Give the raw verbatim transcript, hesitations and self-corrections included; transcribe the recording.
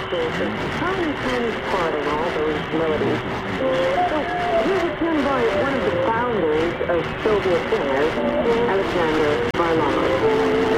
there's a tiny, tiny part in all those melodies. So here's a tune by one of the founders of Soviet jazz, Alexander Varlamov.